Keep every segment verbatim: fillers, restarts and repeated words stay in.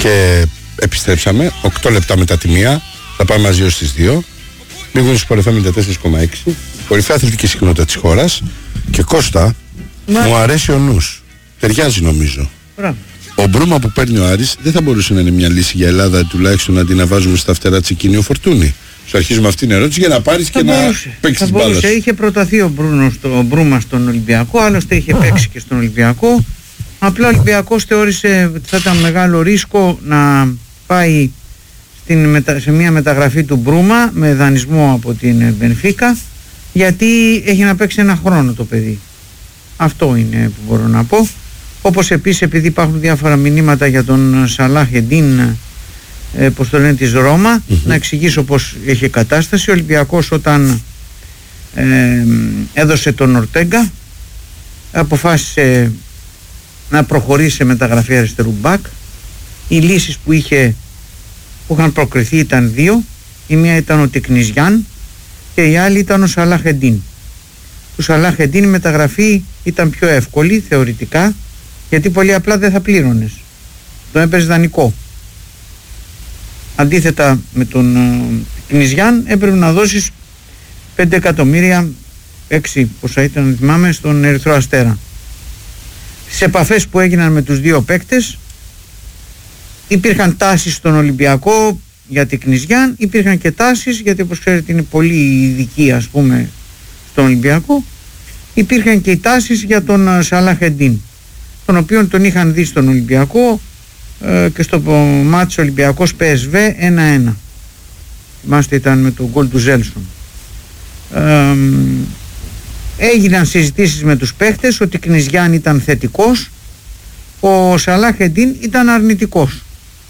Και επιστρέψαμε οκτώ λεπτά μετά τη μία. Θα πάμε μαζί ως τις δύο. Μπήκουν στους Sport εφ εμ ενενήντα τέσσερα κόμμα έξι. Κορυφαία αθλητική συχνότητα της χώρας. Και Κώστα, Μα... μου αρέσει ο νους. Ταιριάζει νομίζω. Μπράβο. Ο Μπρούμα που παίρνει ο Άρης δεν θα μπορούσε να είναι μια λύση για Ελλάδα, τουλάχιστον αντί να βάζουμε στα φτερά Τσικίνιο Φορτούνη. Σου αρχίζουμε αυτήν την ερώτηση για να πάρεις και μπορούσε. Να παίξεις την μπάλα. Είχε προταθεί ο, Μπρούνο στο, ο Μπρούμα στον Ολυμπιακό, άλλωστε είχε παίξει και στον Ολυμπιακό. Απλά ο Ολυμπιακός θεώρησε ότι θα ήταν μεγάλο ρίσκο να πάει στην, σε μια μεταγραφή του Μπρούμα με δανεισμό από την Μπενφίκα, γιατί έχει να παίξει ένα χρόνο το παιδί. Αυτό είναι που μπορώ να πω. Όπως επίσης, επειδή υπάρχουν διάφορα μηνύματα για τον Σαλάχ Εντίν, ε, πως το λένε, της Ρώμα, mm-hmm. να εξηγήσω πως έχει κατάσταση. Ο Ολυμπιακός όταν ε, έδωσε τον Ορτέγκα αποφάσισε να προχωρήσει σε μεταγραφή αριστερού μπακ. Οι λύσεις που είχε, που είχαν προκριθεί ήταν δύο. Η μία ήταν ο Τικνιζιάν και η άλλη ήταν ο Σαλάχ Εντίν. Του Σαλάχ Εντίν η μεταγραφή ήταν πιο εύκολη θεωρητικά, γιατί πολύ απλά δεν θα πλήρωνες. Το έπαιζε δανεικό. Αντίθετα με τον Τικνιζιάν έπρεπε να δώσεις πέντε εκατομμύρια, έξι πόσα ήταν θυμάμαι, στον Ερυθρό Αστέρα. Στις επαφές που έγιναν με τους δύο παίκτες υπήρχαν τάσεις στον Ολυμπιακό για Τικνιζιάν, υπήρχαν και τάσεις, γιατί όπως ξέρετε είναι πολύ ειδικοί ας πούμε στον Ολυμπιακό, υπήρχαν και οι τάσεις για τον Σαλάχ Εντίν, τον οποίον τον είχαν δει στον Ολυμπιακό ε, και στο μάτς Ολυμπιακός πι ες βι ένα ένα. Θυμάστε, ήταν με τον γκολ του Ζέλσον. Ε, έγιναν συζητήσεις με τους παίχτες. Ο Τικνιζιάν ήταν θετικός, ο Σαλάχ Εντίν ήταν αρνητικός.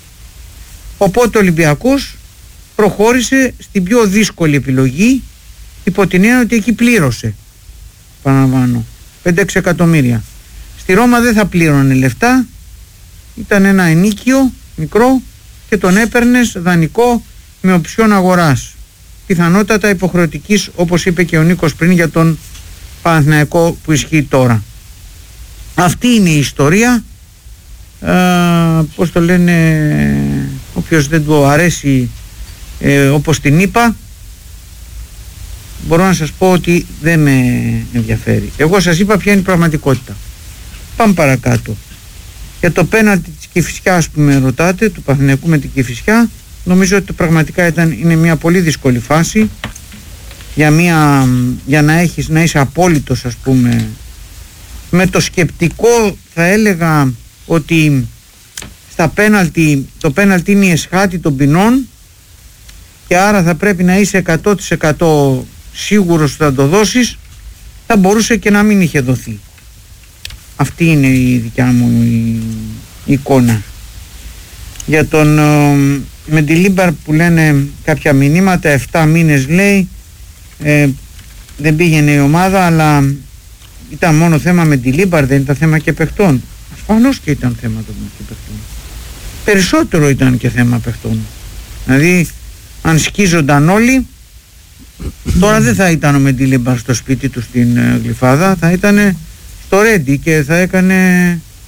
Οπότε ο Ολυμπιακός προχώρησε στην πιο δύσκολη επιλογή, υπό την έννοια ότι εκεί πλήρωσε, παραλαμβάνω, πέντε έξι εκατομμύρια. Στη Ρώμα δεν θα πλήρωνε λεφτά, ήταν ένα ενίκιο μικρό και τον έπαιρνες δανεικό με οψιόν αγοράς, πιθανότατα υποχρεωτικής, όπως είπε και ο Νίκος πριν για τον Παναθηναϊκό που ισχύει τώρα. Αυτή είναι η ιστορία. ε, Πώς το λένε, όποιος δεν του αρέσει ε, όπως την είπα, μπορώ να σας πω ότι δεν με ενδιαφέρει. Εγώ σας είπα ποια είναι η πραγματικότητα. Πάμε παρακάτω. Για το πέναλτι της Κηφισιάς που με ρωτάτε, του Παναθηναϊκού με την Κηφισιά, νομίζω ότι πραγματικά ήταν, είναι μια πολύ δύσκολη φάση για, μια, για να, έχεις, να είσαι απόλυτος ας πούμε, με το σκεπτικό, θα έλεγα ότι στα πέναλτι, το πέναλτι είναι η εσχάτη των ποινών και άρα θα πρέπει να είσαι εκατό τοις εκατό σίγουρος ότι θα το δώσεις. Θα μπορούσε και να μην είχε δοθεί. Αυτή είναι η δικιά μου η, η εικόνα. Για τον Μεντιλίμπαρ που λένε κάποια μηνύματα, επτά μήνες λέει, ε, δεν πήγαινε η ομάδα, αλλά ήταν μόνο θέμα Μεντιλίμπαρ, δεν ήταν θέμα και παιχτών. Ασφαλώς και ήταν θέμα των και παιχτών. Περισσότερο ήταν και θέμα παιχτών. Δηλαδή αν σκίζονταν όλοι, τώρα δεν θα ήταν ο Μεντιλίμπαρ στο σπίτι του στην ε, Γλυφάδα, θα ήταν στο Ρέντι και θα έκανε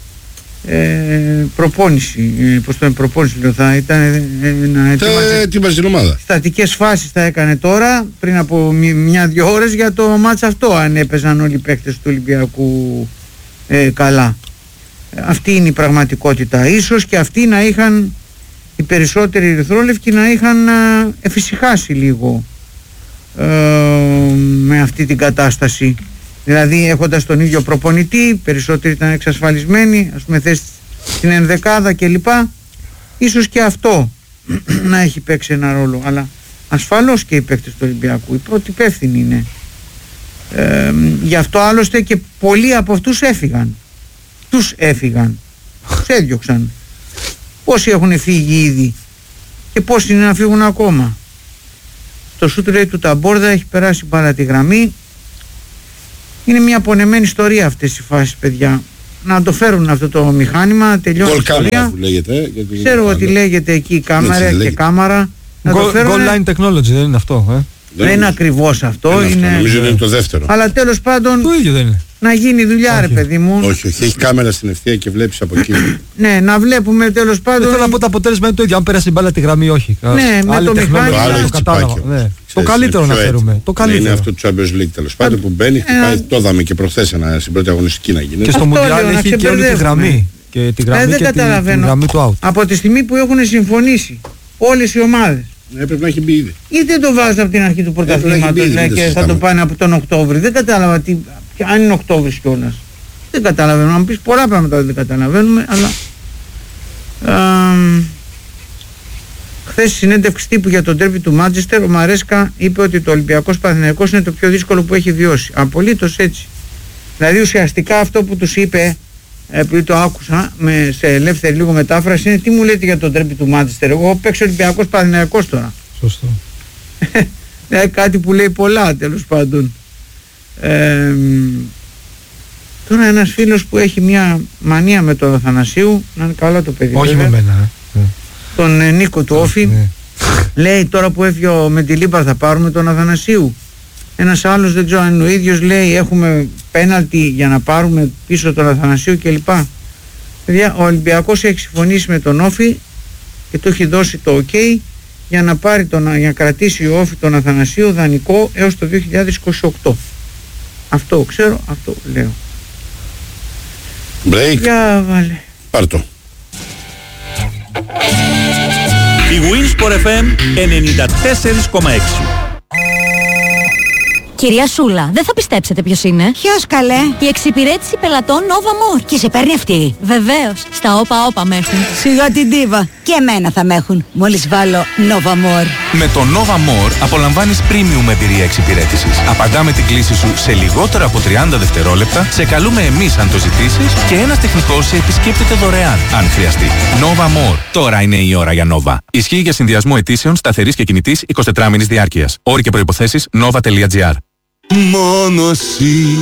ε, προπόνηση. Ε, πώς το είναι προπόνηση, λέω, θα ήταν ε, να ετοιμάζει την ομάδα. Στατικές φάσεις θα έκανε τώρα, πριν από μια-δυο ώρες, για το μάτς αυτό, αν έπαιζαν όλοι οι παίκτες του Ολυμπιακού ε, καλά. Αυτή είναι η πραγματικότητα. Ίσως και αυτοί να είχαν, οι περισσότεροι ερυθρόλευκοι να είχαν εφησυχάσει λίγο ε, με αυτή την κατάσταση. Δηλαδή έχοντας τον ίδιο προπονητή, περισσότεροι ήταν εξασφαλισμένοι, ας πούμε θέση στην ενδεκάδα κλπ. Ίσως και αυτό να έχει παίξει ένα ρόλο. Αλλά ασφαλώς και οι παίκτες του Ολυμπιακού, οι πρώτοι υπεύθυνοι είναι. Ε, γι' αυτό άλλωστε και πολλοί από αυτούς έφυγαν. Τους έφυγαν, τους έδιωξαν. Πόσοι έχουν φύγει ήδη και πόσοι είναι να φύγουν ακόμα. Το σούτ λέει του Ταμπόρδα, έχει περάσει πάρα τη γραμμή. Είναι μια πονεμένη ιστορία αυτές οι φάσεις, παιδιά. Να το φέρουν αυτό το μηχάνημα, τελειώνει η ιστορία. Που λέγεται, ξέρω ότι λέγεται εκεί η κάμερα και κάμερα. Goal line technology δεν είναι αυτό, ε? Δεν είναι ακριβώς αυτό, είναι... Νομίζω είναι το δεύτερο. Αλλά τέλος πάντων, το ίδιο δεν είναι. να γίνει δουλειά, όχι. ρε παιδί μου. Όχι, όχι, έχει κάμερα στην ευθεία και βλέπεις από εκεί. Ναι, να βλέπουμε τέλος πάντων. Δεν θέλω να πω το αποτέλεσμα είναι το ίδιο. Αν πέρασε η μπάλα τη γραμμή, όχι. Ναι, με άλλη το μηχάνημα. Το άλλο έχει το κατάλαβα. τσιπάκι. Ναι. Ξέρεις, Το καλύτερο να φέρουμε. Το καλύτερο. Είναι αυτό το Champions League τέλος πάντων που μπαίνει, χτυπάει. Το είδαμε και προχθές ένα στην πρώτη αγωνιστική να γίνει. Και στο Αυτό Μουντιάλ λέω, να έχει και όλη τη ξεμπερδεύουμε. γραμμή. Και τη γραμμή δεν και τη, τη καταλαβαίνω. γραμμή του out. Από τη στιγμή που έχουν συμφωνήσει όλες οι ομάδες, Έπρεπε να έχει μπει ήδη. γιατί δεν το βάζουν από την αρχή του πρωταθλήματος, μπει, ναι, δεν το και θα συζητάμε. το πάνε από τον Οκτώβρη. Δεν κατάλαβα τι, αν είναι Οκτώβρης κιόλας. Δεν καταλαβαίνω. Να μου πεις πολλά πράγματα δεν καταλαβαίνουμε, αλλά. Ε, χθες στη συνέντευξη τύπου για τον ντέρμπι του Μάντσεστερ, ο Μαρέσκα είπε ότι το Ολυμπιακός Παναθηναϊκός είναι το πιο δύσκολο που έχει βιώσει. Απολύτως έτσι. Δηλαδή ουσιαστικά αυτό που τους είπε, επειδή το άκουσα με, σε ελεύθερη λίγο μετάφραση, είναι τι μου λέτε για τον ντέρμπι του Μάντσεστερ. Εγώ παίξω Ολυμπιακός Παναθηναϊκός τώρα. Σωστό. Είναι κάτι που λέει πολλά τέλος πάντων. Ε, τώρα ένας φίλος που έχει μια μανία με τον Αθανασίου, να είναι καλά το παιδί. Όχι βέβαια, με μένα. ε. τον ε, Νίκο του Όφη, Ναι. λέει τώρα που έφυγε ο Μεντιλίμπαρ θα πάρουμε τον Αθανασίου. Ένας άλλος, δεν ξέρω αν είναι ο ίδιος, λέει έχουμε πέναλτι για να πάρουμε πίσω τον Αθανασίου κλπ. Παιδιά, ο Ολυμπιακός έχει συμφωνήσει με τον Όφη και του έχει δώσει το ok για να, πάρει τον, για να κρατήσει ο Όφη τον Αθανασίου δανεικό έως το δύο χιλιάδες είκοσι οκτώ. Αυτό ξέρω, αυτό λέω. Break. Για βάλε. Πάρ' το. Η Winsport εφ εμ ενενήντα τέσσερα κόμμα έξι. Κυρία Σούλα, δεν θα πιστέψετε ποιος είναι. Ποιος καλέ? Η εξυπηρέτηση πελατών Nova More. Και σε παίρνει αυτή? Βεβαίως, στα όπα όπα με έχουν. Σιγά την τίβα. Και εμένα θα με έχουν. Μόλις βάλω Nova More. Με το Nova More απολαμβάνεις premium εμπειρία εξυπηρέτησης. Απαντάμε την κλήση σου σε λιγότερα από τριάντα δευτερόλεπτα, σε καλούμε εμείς αν το ζητήσεις και ένας τεχνικός σε επισκέπτεται δωρεάν αν χρειαστεί. Nova More. Τώρα είναι η ώρα για Nova. Ισχύει για συνδυασμό αιτήσεων σταθερής και κινητής εικοσιτετράμηνης διάρκειας. Όροι και προϋποθέσεις nova τελεία gr. Μόνο εσύ